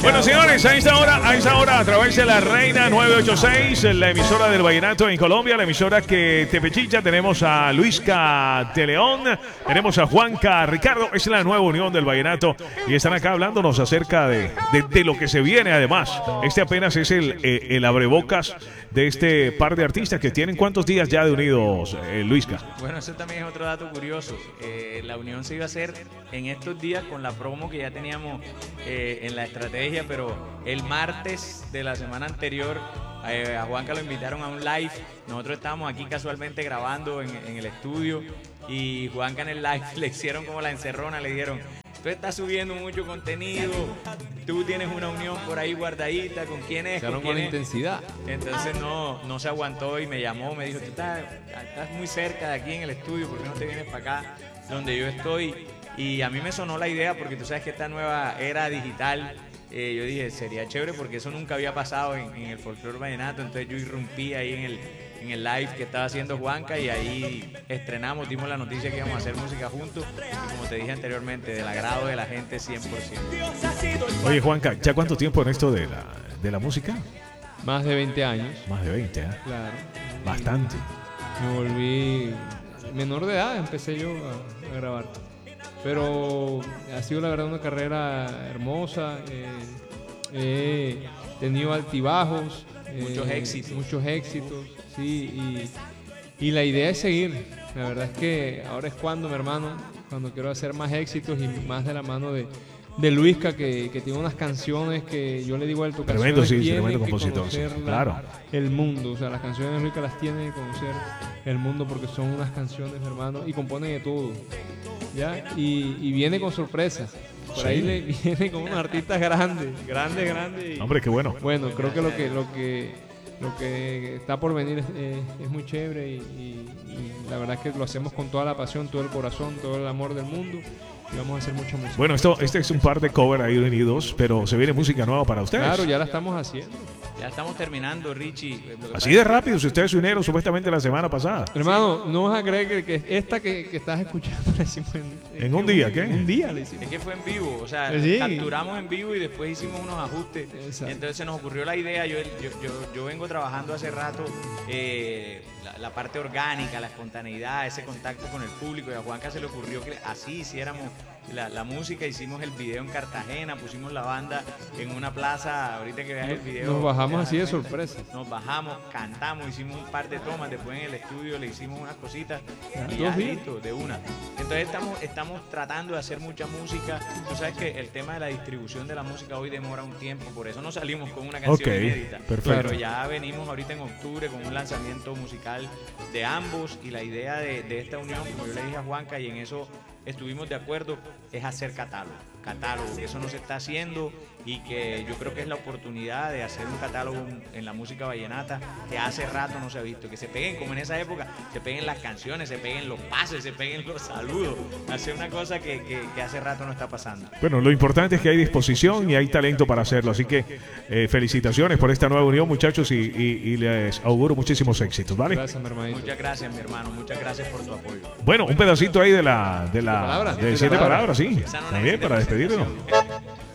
Bueno, señores, a esta hora, a través de la Reina 986, la emisora del vallenato en Colombia, la emisora que te pechicha, tenemos a Luisca de León, tenemos a Juanca Ricardo, es la nueva unión del vallenato y están acá hablándonos acerca de lo que se viene. Además, este apenas es el abrebocas de este par de artistas que tienen ¿cuántos días ya de unidos, Luisca? Bueno, eso también es otro dato curioso. La unión se iba a hacer en estos días con la promo que ya teníamos en la estrategia, pero el martes de la semana anterior a Juanca lo invitaron a un live. Nosotros estábamos aquí casualmente grabando en el estudio y Juanca en el live le hicieron como la encerrona, le dijeron: tú estás subiendo mucho contenido, tú tienes una unión por ahí guardadita, ¿con quién es? ¿Con quién es? intensidad. Entonces no se aguantó y me llamó, me dijo: tú estás muy cerca de aquí en el estudio, ¿por qué no te vienes para acá donde yo estoy? Y a mí me sonó la idea porque tú sabes que esta nueva era digital, yo dije, sería chévere porque eso nunca había pasado en el folclore vallenato. Entonces yo irrumpí ahí en el live que estaba haciendo Juanca y ahí estrenamos, dimos la noticia que íbamos a hacer música juntos y, como te dije anteriormente, del agrado de la gente 100%. Oye, Juanca, ¿ya cuánto tiempo en esto de la música? Más de 20 años. Más de 20, ¿eh? Claro. Bastante. Me volví menor de edad, empecé yo a grabar. Pero ha sido la verdad una carrera hermosa. He tenido altibajos. Muchos éxitos, sí. Y la idea es seguir. La verdad es que ahora es cuando, mi hermano, cuando quiero hacer más éxitos y más de la mano de Luisca, que tiene unas canciones que yo le digo a él, tu tremendo, canciones sí, tremendo tienen que compositor, sí, conocerla, claro. El mundo. O sea, las canciones de Luisca las tiene que conocer el mundo porque son unas canciones, mi hermano, y compone de todo. ¿Ya? Y viene con sorpresas. Por ahí le viene con unos artistas grandes. Y, hombre, qué bueno. Bueno, creo que lo que está por venir es muy chévere y la verdad es que lo hacemos con toda la pasión, todo el corazón, todo el amor del mundo y vamos a hacer mucha música. Bueno, este es un par de covers ahí unidos, pero se viene música nueva para ustedes. Claro, ya la estamos haciendo. Ya estamos terminando, Richie. Así de rápido, si ustedes se unieron supuestamente la semana pasada. Hermano, no vas a creer que esta que estás escuchando la hicimos en un día, ¿qué? Un día la hicimos. Es que fue en vivo, o sea, sí. Capturamos en vivo y después hicimos unos ajustes. Exacto. Entonces se nos ocurrió la idea. Yo vengo trabajando hace rato la parte orgánica, la espontaneidad, ese contacto con el público, y a Juanca se le ocurrió que así hiciéramos la música. Hicimos el video en Cartagena, pusimos la banda en una plaza. Ahorita que veas el video, nos bajamos así de sorpresa. Nos bajamos, cantamos, hicimos un par de tomas, después en el estudio le hicimos unas cositas y ya listo, de una. Entonces estamos tratando de hacer mucha música. Tú sabes que el tema de la distribución de la música hoy demora un tiempo, por eso no salimos con una canción inédita. Perfecto. Pero ya venimos ahorita en octubre con un lanzamiento musical de ambos, y la idea de esta unión, como yo le dije a Juanca, y en eso estuvimos de acuerdo, es hacer catálogo, que eso no se está haciendo y que yo creo que es la oportunidad de hacer un catálogo en la música vallenata que hace rato no se ha visto, que se peguen como en esa época, se peguen las canciones, se peguen los pases, se peguen los saludos, hacer una cosa que hace rato no está pasando. Bueno, lo importante es que hay disposición y hay talento para hacerlo, así que felicitaciones por esta nueva unión, muchachos, y les auguro muchísimos éxitos, ¿vale? Gracias, mi hermanito. Muchas gracias, mi hermano, muchas gracias por tu apoyo. Bueno, un pedacito ahí de 7 palabras, sí, Esa no también para necesita despedirnos. presentación.